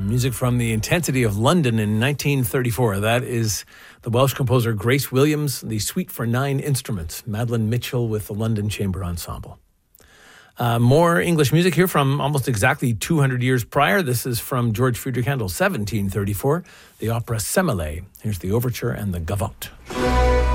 Music from The Intensity of London in 1934. That is the Welsh composer Grace Williams, the Suite for 9 Instruments, Madeline Mitchell with the London Chamber Ensemble. More English music here from almost exactly 200 years prior. This is from George Friedrich Handel, 1734, the opera Semele. Here's the overture and the gavotte.